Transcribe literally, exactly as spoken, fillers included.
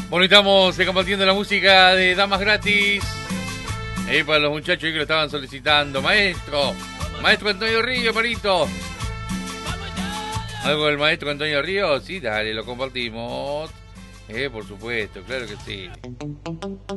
Bueno, estamos eh, compartiendo la música de Damas Gratis. Ahí para los muchachos que lo estaban solicitando. Maestro, maestro Antonio Río, Marito. ¿Algo del maestro Antonio Río? Sí, dale, lo compartimos. Eh, por supuesto, claro que sí.